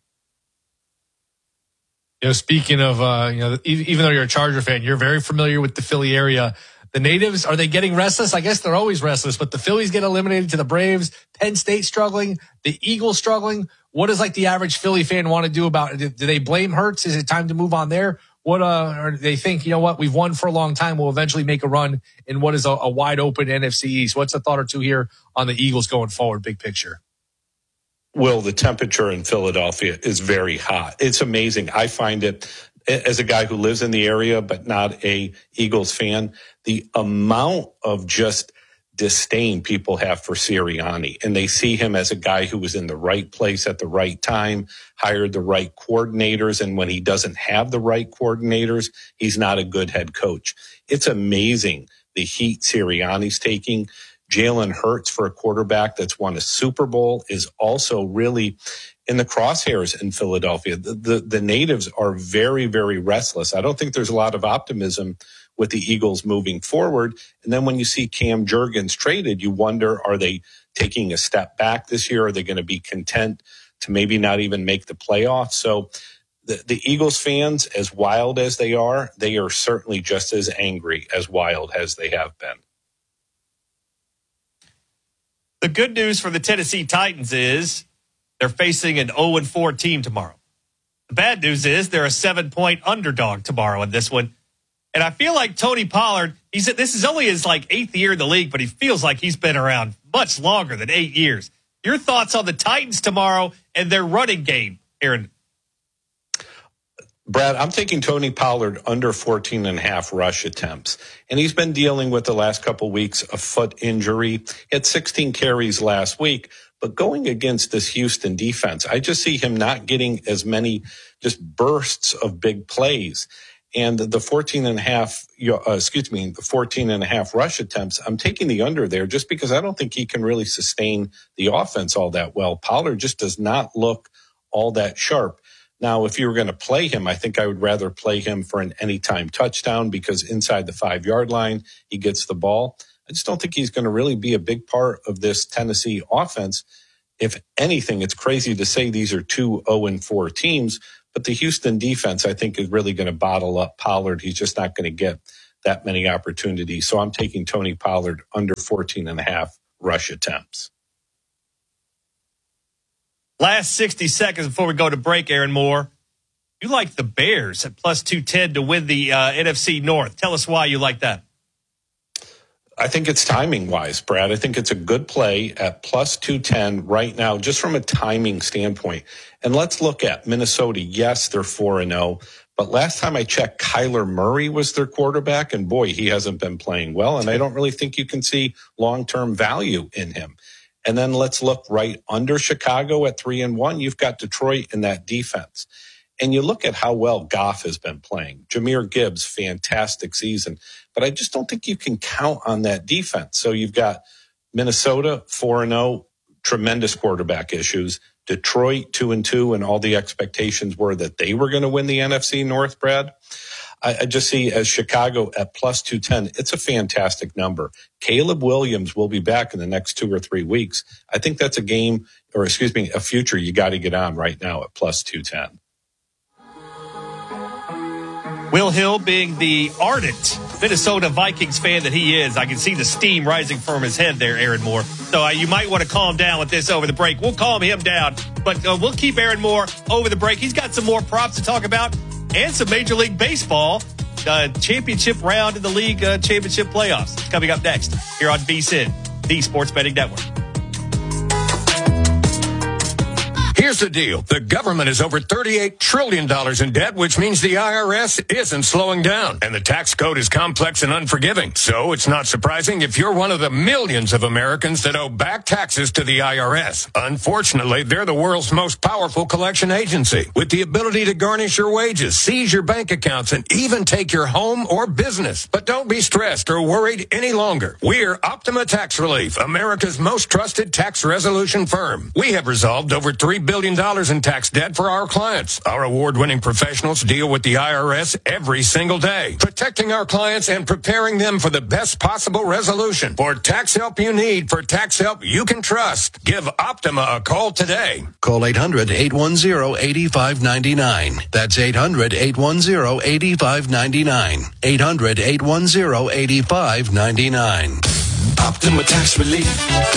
You know, speaking of, uh, you know, even though you're a Charger fan, you're very familiar with the Philly area. The natives, are they getting restless? I guess they're always restless, but the Phillies get eliminated to the Braves. Penn State struggling. The Eagles struggling. What does like the average Philly fan want to do about it? Do they blame Hurts? Is it time to move on there? What, uh, or do they think, you know what, we've won for a long time. We'll eventually make a run in what is a, a wide open N F C East. What's a thought or two here on the Eagles going forward? Big picture. Will, the temperature in Philadelphia is very hot. It's amazing. I find it, as a guy who lives in the area but not a Eagles fan, the amount of just disdain people have for Sirianni, and they see him as a guy who was in the right place at the right time, hired the right coordinators, and when he doesn't have the right coordinators, he's not a good head coach. It's amazing the heat Sirianni's taking. Jalen Hurts, for a quarterback that's won a Super Bowl, is also really in the crosshairs in Philadelphia. The, the, the natives are very, very restless. I don't think there's a lot of optimism with the Eagles moving forward. And then when you see Cam Jurgens traded, you wonder, are they taking a step back this year? Are they going to be content to maybe not even make the playoffs? So the, the Eagles fans, as wild as they are, they are certainly just as angry as wild as they have been. The good news for the Tennessee Titans is they're facing an oh and four team tomorrow. The bad news is they're a seven-point underdog tomorrow in this one. And I feel like Tony Pollard, he said this is only his like eighth year in the league, but he feels like he's been around much longer than eight years. Your thoughts on the Titans tomorrow and their running game, Aaron? Brad, I'm thinking Tony Pollard under fourteen and a half rush attempts. And he's been dealing with the last couple weeks a foot injury. He had sixteen carries last week. But going against this Houston defense, I just see him not getting as many just bursts of big plays. And the fourteen and a half, uh, excuse me, the fourteen and a half rush attempts, I'm taking the under there just because I don't think he can really sustain the offense all that well. Pollard just does not look all that sharp. Now, if you were going to play him, I think I would rather play him for an anytime touchdown because inside the five-yard line, he gets the ball. I just don't think he's going to really be a big part of this Tennessee offense. If anything, it's crazy to say these are two oh and four teams, but the Houston defense, I think, is really going to bottle up Pollard. He's just not going to get that many opportunities. So I'm taking Tony Pollard under fourteen and a half rush attempts. Last sixty seconds before we go to break, Aaron Moore. You like the Bears at plus two ten to win the uh, N F C North. Tell us why you like that. I think it's timing-wise, Brad. I think it's a good play at plus two ten right now, just from a timing standpoint. And let's look at Minnesota. Yes, they're four and oh. But last time I checked, Kyler Murray was their quarterback, and boy, he hasn't been playing well. And I don't really think you can see long-term value in him. And then let's look right under Chicago at three and one. You've got Detroit in that defense. And you look at how well Goff has been playing. Jahmyr Gibbs, fantastic season. But I just don't think you can count on that defense. So you've got Minnesota, four and oh, tremendous quarterback issues. Detroit two and two, and all the expectations were that they were going to win the N F C North, Brad. I, I just see as Chicago at plus two ten. It's a fantastic number. Caleb Williams will be back in the next two or three weeks. I think that's a game, or excuse me, a future you got to get on right now at plus two ten. Will Hill, being the ardent Minnesota Vikings fan that he is, I can see the steam rising from his head there, Aaron Moore. So uh, you might want to calm down with this over the break. We'll calm him down, but uh, we'll keep Aaron Moore over the break. He's got some more props to talk about and some Major League Baseball uh, championship round in the league uh, championship playoffs. It's coming up next here on V S I N, the Sports Betting Network. Here's the deal. The government is over thirty-eight trillion dollars in debt, which means the I R S isn't slowing down. And the tax code is complex and unforgiving. So it's not surprising if you're one of the millions of Americans that owe back taxes to the I R S. Unfortunately, they're the world's most powerful collection agency, with the ability to garnish your wages, seize your bank accounts, and even take your home or business. But don't be stressed or worried any longer. We're Optima Tax Relief, America's most trusted tax resolution firm. We have resolved over three billion dollars in tax debt for our clients. Our award-winning professionals deal with the I R S every single day, protecting our clients and preparing them for the best possible resolution. For tax help you need, for tax help you can trust, give Optima a call today. Call eight hundred, eight one zero, eight five nine nine. That's eight hundred, eight one zero, eight five nine nine. eight hundred, eight one zero, eight five nine nine. Optima Tax Relief.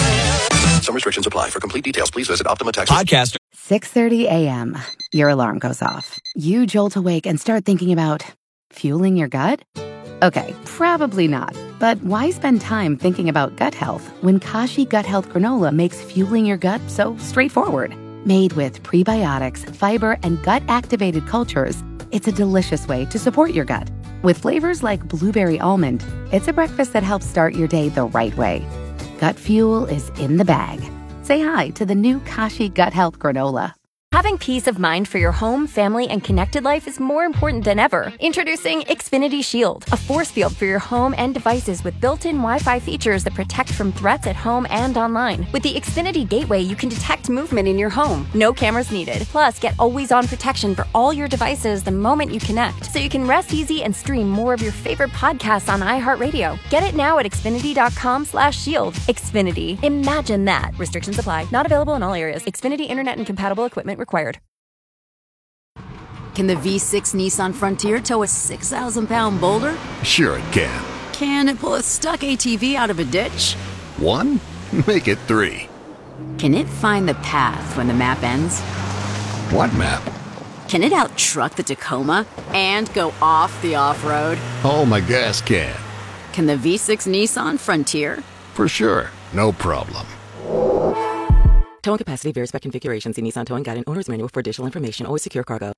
Some restrictions apply. For complete details, please visit Optima Tax Podcast. six thirty a.m. Your alarm goes off. You jolt awake and start thinking about fueling your gut? Okay, probably not. But why spend time thinking about gut health when Kashi Gut Health Granola makes fueling your gut so straightforward? Made with prebiotics, fiber, and gut-activated cultures, it's a delicious way to support your gut. With flavors like blueberry almond, it's a breakfast that helps start your day the right way. Gut fuel is in the bag. Say hi to the new Kashi Gut Health Granola. Having peace of mind for your home, family, and connected life is more important than ever. Introducing Xfinity Shield, a force field for your home and devices with built-in Wi-Fi features that protect from threats at home and online. With the Xfinity Gateway, you can detect movement in your home. No cameras needed. Plus, get always-on protection for all your devices the moment you connect, so you can rest easy and stream more of your favorite podcasts on iHeartRadio. Get it now at Xfinity.com slash shield. Xfinity. Imagine that. Restrictions apply. Not available in all areas. Xfinity Internet and compatible equipment required. Can the V six Nissan Frontier tow a six thousand pound boulder? Sure it can. Can it pull a stuck A T V out of a ditch? One? Make it three. Can it find the path when the map ends? What map? Can it out-truck the Tacoma and go off the off-road? Oh, my gas can. Can the V six Nissan Frontier? For sure. No problem. Towing capacity varies by configuration. See Nissan Towing Guide and Owner's Manual for additional information. Always secure cargo.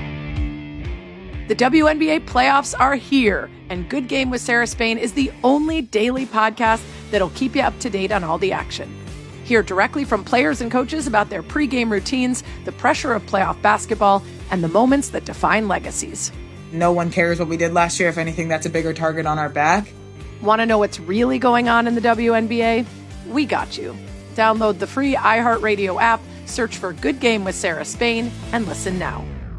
The W N B A playoffs are here, and Good Game with Sarah Spain is the only daily podcast that'll keep you up to date on all the action. Hear directly from players and coaches about their pregame routines, the pressure of playoff basketball, and the moments that define legacies. No one cares what we did last year. If anything, that's a bigger target on our back. Want to know what's really going on in the W N B A? We got you. Download the free iHeartRadio app, search for Good Game with Sarah Spain, and listen now.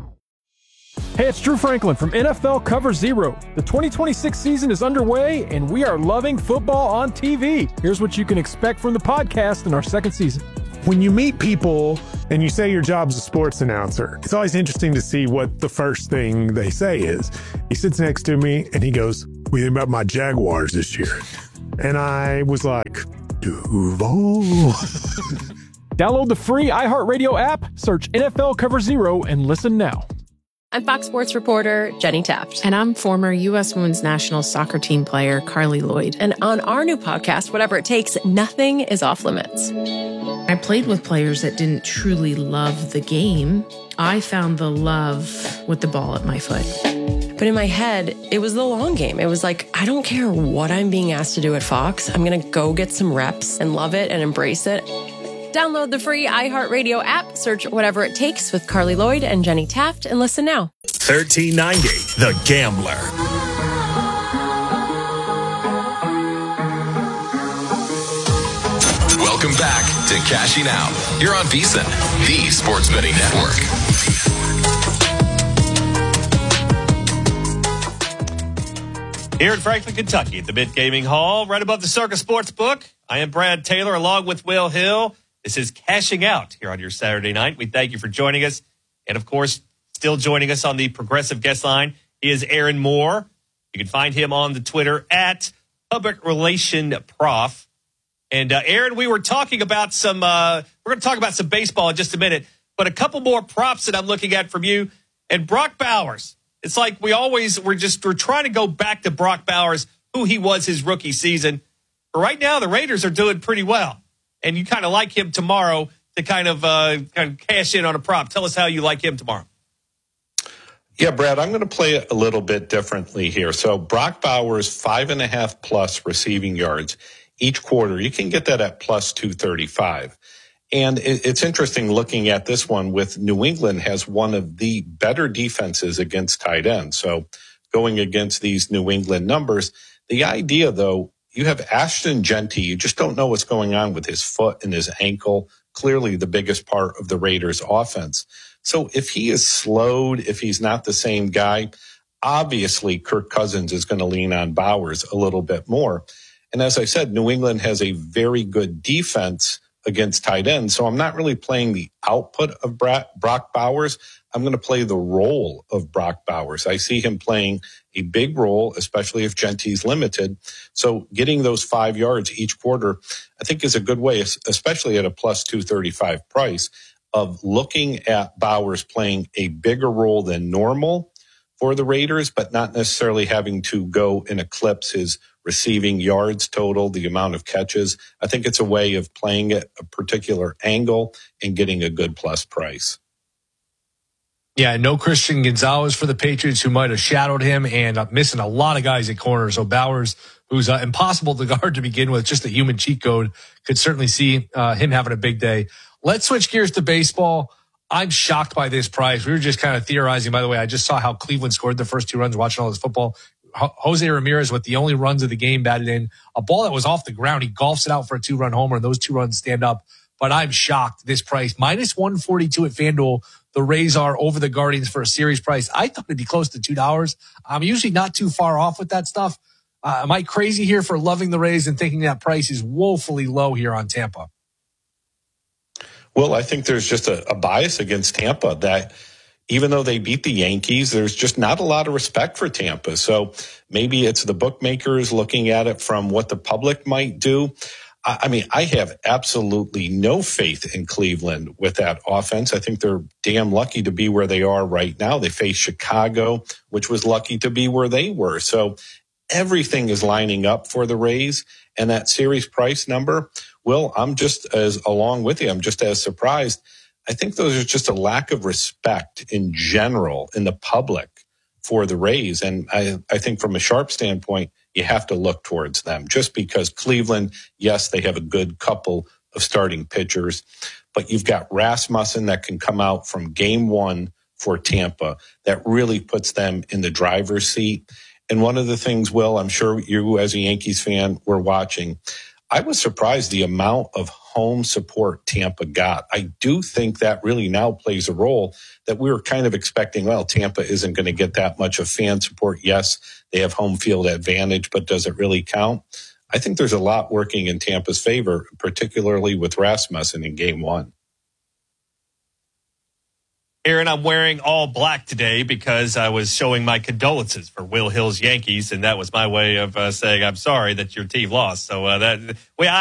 Hey, it's Drew Franklin from N F L Cover Zero. The twenty twenty-six season is underway, and we are loving football on T V. Here's what you can expect from the podcast in our second season. When you meet people and you say your job's a sports announcer, it's always interesting to see what the first thing they say is. He sits next to me, and he goes, "What do you think about my Jaguars this year?" And I was like, Duval. Download the free iHeartRadio app, search N F L Cover Zero, and listen now. I'm Fox Sports reporter Jenny Taft. And I'm former U S Women's National Soccer Team player Carly Lloyd. And on our new podcast, Whatever It Takes, nothing is off limits. I played with players that didn't truly love the game. I found the love with the ball at my foot. But in my head, it was the long game. It was like, I don't care what I'm being asked to do at Fox. I'm going to go get some reps and love it and embrace it. Download the free iHeartRadio app, search Whatever It Takes with Carly Lloyd and Jenny Taft, and listen now. thirteen ninety, The Gambler. Welcome back to Cashing Out here on VSiN, the Sports Betting Network. Here in Franklin, Kentucky, at the Mid Gaming Hall, right above the Circa Sportsbook. I am Brad Taylor, along with Will Hill. This is Cashing Out here on your Saturday night. We thank you for joining us. And, of course, still joining us on the Progressive Guest Line is Aaron Moore. You can find him on the Twitter at Public Relation Prof. And, uh, Aaron, we were talking about some uh, – we're going to talk about some baseball in just a minute. But a couple more props that I'm looking at from you. And Brock Bowers. It's like we always, we're just, we're trying to go back to Brock Bowers, who he was his rookie season. But right now, the Raiders are doing pretty well. And you kind of like him tomorrow to kind of, uh, kind of cash in on a prop. Tell us how you like him tomorrow. Yeah, Brad, I'm going to play it a little bit differently here. So Brock Bowers, five and a half plus receiving yards each quarter. You can get that at plus two thirty-five. And it's interesting looking at this one with New England has one of the better defenses against tight ends. So going against these New England numbers, the idea, though, you have Ashton Jeanty. You just don't know what's going on with his foot and his ankle. Clearly the biggest part of the Raiders offense. So if he is slowed, if he's not the same guy, obviously Kirk Cousins is going to lean on Bowers a little bit more. And as I said, New England has a very good defense against tight ends. So I'm not really playing the output of Brock Bowers. I'm going to play the role of Brock Bowers. I see him playing a big role, especially if Genty's limited. So getting those five yards each quarter, I think is a good way, especially at a plus two thirty-five price, of looking at Bowers playing a bigger role than normal for the Raiders, but not necessarily having to go and eclipse his receiving yards total, the amount of catches. I think it's a way of playing at a particular angle and getting a good plus price. Yeah, no Christian Gonzalez for the Patriots, who might have shadowed him, and uh, missing a lot of guys at corner. So Bowers, who's uh, impossible to guard to begin with, just a human cheat code, could certainly see uh, him having a big day. Let's switch gears to baseball. I'm shocked by this price. We were just kind of theorizing. By the way, I just saw how Cleveland scored the first two runs watching all this football. Jose Ramirez with the only runs of the game batted in a ball that was off the ground. He golfs it out for a two-run homer, and those two runs stand up. But I'm shocked. This price, minus one forty-two at FanDuel, the Rays are over the Guardians for a series price. I thought it'd be close to two dollars. I'm usually not too far off with that stuff. Uh, am I crazy here for loving the Rays and thinking that price is woefully low here on Tampa? Well, I think there's just a, a bias against Tampa that even though they beat the Yankees, there's just not a lot of respect for Tampa. So maybe it's the bookmakers looking at it from what the public might do. I, I mean, I have absolutely no faith in Cleveland with that offense. I think they're damn lucky to be where they are right now. They face Chicago, which was lucky to be where they were. So everything is lining up for the Rays, and that series price number, well, I'm just as along with you. I'm just as surprised. I think those are just a lack of respect in general in the public for the Rays. And I, I think from a sharp standpoint, you have to look towards them just because Cleveland, yes, they have a good couple of starting pitchers, but you've got Rasmussen that can come out from game one for Tampa that really puts them in the driver's seat. And one of the things, Will, I'm sure you as a Yankees fan were watching, I was surprised the amount of home support Tampa got. I do think that really now plays a role that we were kind of expecting, well, Tampa isn't going to get that much of fan support. Yes, they have home field advantage, but does it really count? I think there's a lot working in Tampa's favor, particularly with Rasmussen in game one. Aaron, I'm wearing all black today because I was showing my condolences for Will Hill's Yankees, and that was my way of uh, saying I'm sorry that your team lost. So uh, that we. I,